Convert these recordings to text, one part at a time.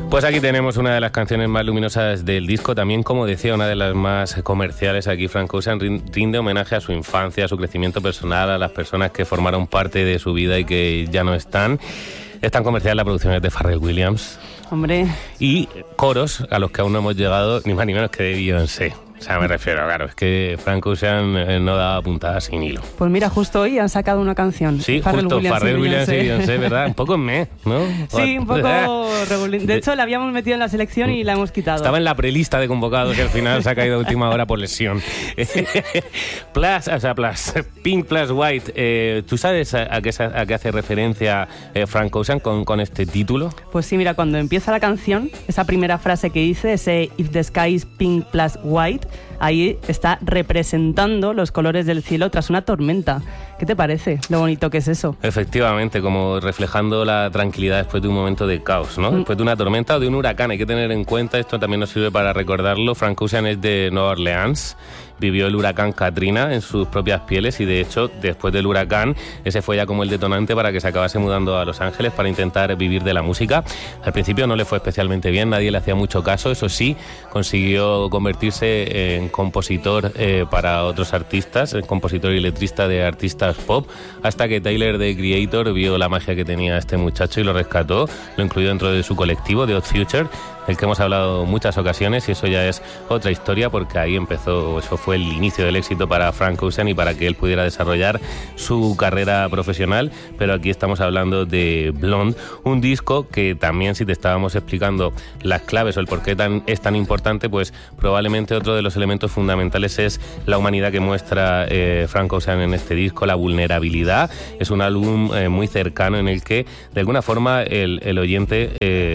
Pues aquí tenemos una de las canciones más luminosas del disco, también, como decía, una de las más comerciales. Aquí Frank Ocean rinde homenaje a su infancia, a su crecimiento personal, a las personas que formaron parte de su vida y que ya no están. Es tan comercial la producción es de Pharrell Williams. Hombre. Y coros a los que aún no hemos llegado, ni más ni menos que de Beyoncé. O sea, me refiero, claro, es que Frank Ocean no daba puntadas sin hilo. Pues mira, justo hoy han sacado una canción. Sí, Pharrell Williams y Beyoncé, ¿verdad? Un poco ¿no? Sí, un poco regulín. De hecho, la habíamos metido en la selección y la hemos quitado. Estaba en la prelista de convocados y al final se ha caído a última hora por lesión. Pink plus White. ¿Tú sabes a qué hace referencia Frank Ocean con este título? Pues sí, mira, cuando empieza la canción, esa primera frase que dice, ese If the sky is pink plus white, ahí está representando los colores del cielo tras una tormenta. ¿Qué te parece? Lo bonito que es eso. Efectivamente, como reflejando la tranquilidad después de un momento de caos, ¿no? Después de una tormenta o de un huracán. Hay que tener en cuenta, esto también nos sirve para recordarlo, Frank Ocean es de Nueva Orleans. Vivió el huracán Katrina en sus propias pieles y, de hecho, después del huracán, ese fue ya como el detonante para que se acabase mudando a Los Ángeles para intentar vivir de la música. Al principio no le fue especialmente bien, nadie le hacía mucho caso. Eso sí, consiguió convertirse en compositor para otros artistas, compositor y letrista de artistas pop, hasta que Tyler, the Creator, vio la magia que tenía este muchacho y lo rescató, lo incluyó dentro de su colectivo, The Odd Future, del que hemos hablado en muchas ocasiones, y eso ya es otra historia, porque ahí empezó, eso fue el inicio del éxito para Frank Ocean y para que él pudiera desarrollar su carrera profesional. Pero aquí estamos hablando de Blonde, un disco que también, si te estábamos explicando las claves o el por qué es tan importante, pues probablemente otro de los elementos fundamentales es la humanidad que muestra Frank Ocean en este disco, la vulnerabilidad. Es un álbum muy cercano en el que de alguna forma el oyente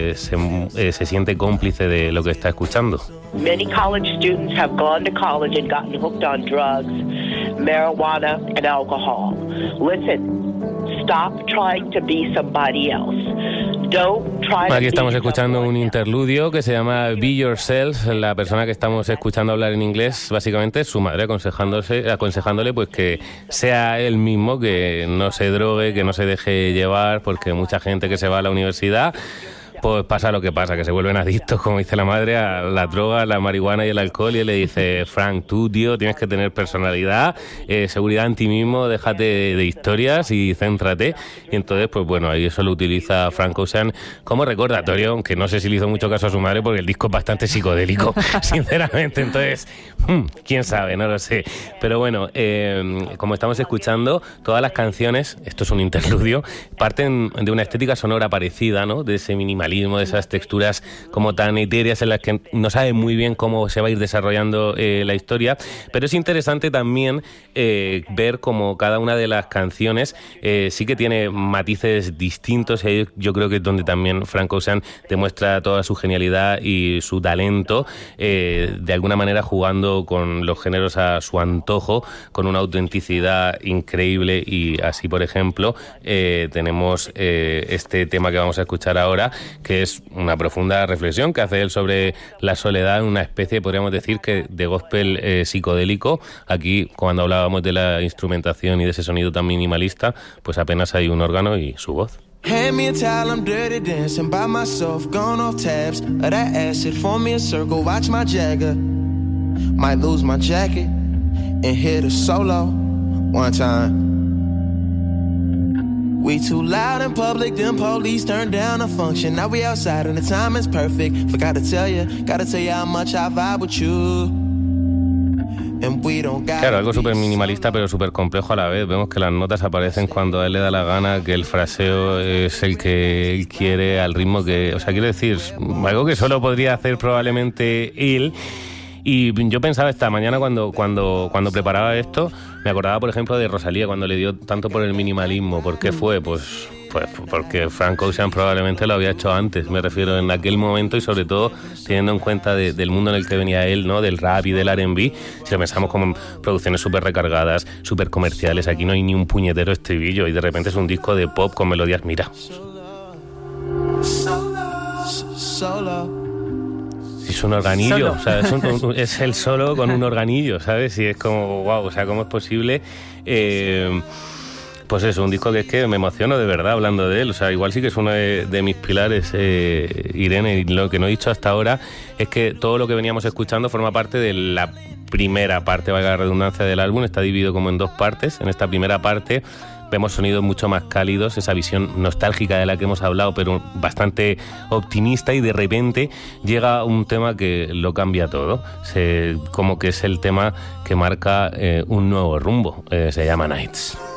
se siente cómplice de lo que está escuchando. Many college students have gone to college and gotten hooked on drugs, marijuana and alcohol. Listen, stop trying to be somebody else. Aquí estamos escuchando un interludio que se llama Be Yourself. La persona que estamos escuchando hablar en inglés básicamente es su madre aconsejándole pues que sea él mismo, que no se drogue, que no se deje llevar, porque mucha gente que se va a la universidad pues pasa lo que pasa, que se vuelven adictos, como dice la madre, a la droga, la marihuana y el alcohol, y él le dice: Frank, tú, tío, tienes que tener personalidad, seguridad en ti mismo, déjate de historias y céntrate. Y entonces, pues bueno, ahí eso lo utiliza Frank Ocean como recordatorio, aunque no sé si le hizo mucho caso a su madre, porque el disco es bastante psicodélico, sinceramente. Entonces, quién sabe, no lo sé. Pero bueno, como estamos escuchando, todas las canciones, esto es un interludio, parten de una estética sonora parecida, ¿no? De ese minimalismo, de esas texturas como tan etéreas en las que no sabe muy bien cómo se va a ir desarrollando la historia. Pero es interesante también ver cómo cada una de las canciones sí que tiene matices distintos, y ahí yo creo que es donde también Frank Ocean demuestra toda su genialidad y su talento, de alguna manera jugando con los géneros a su antojo, con una autenticidad increíble. Y así, por ejemplo, tenemos este tema que vamos a escuchar ahora, que es una profunda reflexión que hace él sobre la soledad, una especie, podríamos decir, que de gospel psicodélico. Aquí, cuando hablábamos de la instrumentación y de ese sonido tan minimalista, pues apenas hay un órgano y su voz. Hand me a towel, I'm dirty dancing by myself, gone off tabs of that acid, form me a circle, watch my Jagger. Might lose my jacket and hit a solo one time. We too loud in public, them police turned down a function. Now we outside and the time is perfect. Forgot to tell you, gotta tell you how much I vibe with you. Claro, algo súper minimalista pero súper complejo a la vez. Vemos que las notas aparecen cuando a él le da la gana, que el fraseo es el que él quiere, al ritmo que... O sea, quiero decir, algo que solo podría hacer probablemente él. Y yo pensaba esta mañana cuando preparaba esto, me acordaba, por ejemplo, de Rosalía, cuando le dio tanto por el minimalismo. ¿Por qué fue? Pues porque Frank Ocean probablemente lo había hecho antes, me refiero, en aquel momento, y sobre todo teniendo en cuenta del mundo en el que venía él, ¿no? Del rap y del R&B. Si lo pensamos como en producciones súper recargadas, súper comerciales, aquí no hay ni un puñetero estribillo y de repente es un disco de pop con melodías, mira. Es un organillo, o sea, es el solo con un organillo, ¿sabes? Y es como, wow, o sea, ¿cómo es posible? Pues eso, un disco que es que me emociono de verdad hablando de él. O sea, igual sí que es uno de mis pilares, Irene, y lo que no he dicho hasta ahora es que todo lo que veníamos escuchando forma parte de la primera parte, valga la redundancia, del álbum. Está dividido como en dos partes. En esta primera parte vemos sonidos mucho más cálidos, esa visión nostálgica de la que hemos hablado, pero bastante optimista, y de repente llega un tema que lo cambia todo. Como que es el tema que marca un nuevo rumbo. Se llama Nights.